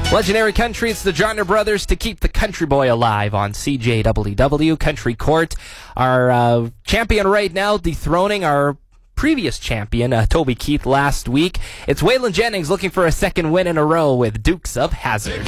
Legendary Country, it's the Joyner Brothers to keep the country boy alive on CJWW Country Court. Our champion right now dethroning our previous champion, Toby Keith, last week. It's Waylon Jennings looking for a second win in a row with Dukes of Hazzard.